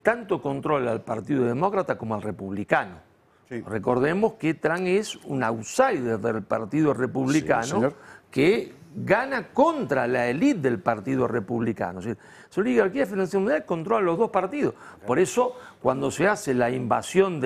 tanto controla al Partido Demócrata como al Republicano. Sí. Recordemos que Trump es un outsider del Partido Republicano, sí, que gana contra la élite del Partido Republicano. O sea, su oligarquía financiera mundial controla los dos partidos. Por eso, cuando se hace la invasión de